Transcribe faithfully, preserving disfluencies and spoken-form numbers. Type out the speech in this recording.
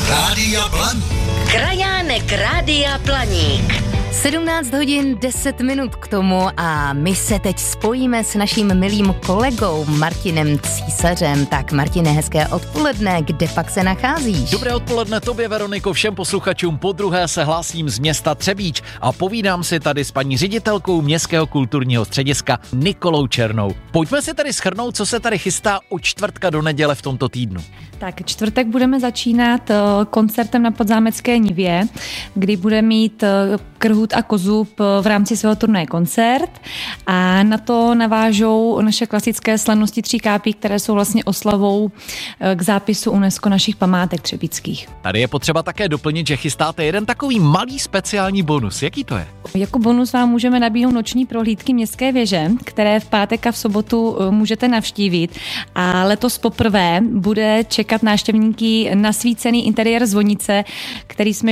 Rádia Blaník. Krajánek Rádia Blaník. sedmnáct hodin deset minut k tomu a my se teď spojíme s naším milým kolegou Martinem Císařem. Tak Martine, hezké odpoledne, kde pak se nacházíš? Dobré odpoledne tobě, Veroniko, všem posluchačům. Podruhé se hlásím z města Třebíč a povídám si tady s paní ředitelkou Městského kulturního střediska Nikolou Černou. Pojďme si tady shrnout, co se tady chystá od čtvrtka do neděle v tomto týdnu. Tak čtvrtek budeme začínat koncertem na Podzámecké nivě, kdy bude mít Krhut a Kozub v rámci svého turné koncert a na to navážou naše klasické slavnosti Tří kápí, které jsou vlastně oslavou k zápisu UNESCO našich památek třebíčských. Tady je potřeba také doplnit, že chystáte jeden takový malý speciální bonus. Jaký to je? Jako bonus vám můžeme nabídnout noční prohlídky Městské věže, které v pátek a v sobotu můžete navštívit. A letos poprvé bude čekat návštěvníky nasvícený interiér zvonice, který jsme